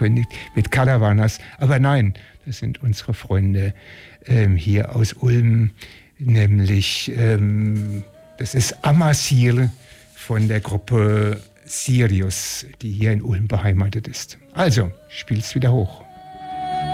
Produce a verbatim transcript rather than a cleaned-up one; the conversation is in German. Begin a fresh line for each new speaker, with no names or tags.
angekündigt mit Caravanas. Aber nein, das sind unsere Freunde ähm, hier aus Ulm, nämlich ähm, das ist Amasir von der Gruppe Sirius, die hier in Ulm beheimatet ist. Also, spiel's wieder hoch.